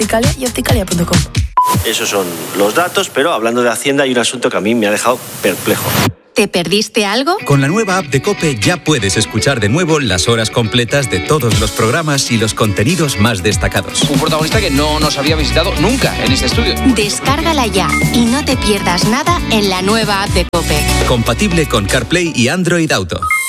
Opticalia y opticalia.com. Esos son los datos, pero hablando de Hacienda hay un asunto que a mí me ha dejado perplejo. ¿Te perdiste algo? Con la nueva app de COPE ya puedes escuchar de nuevo las horas completas de todos los programas y los contenidos más destacados. Un protagonista que no nos había visitado nunca en este estudio. Descárgala ya y no te pierdas nada en la nueva app de COPE. Compatible con CarPlay y Android Auto.